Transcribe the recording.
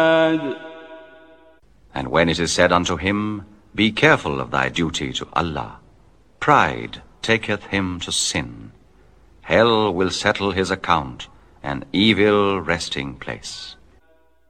And when it is said unto him, Be careful of thy duty to Allah, pride taketh him to sin. Hell will settle his account, an evil resting place.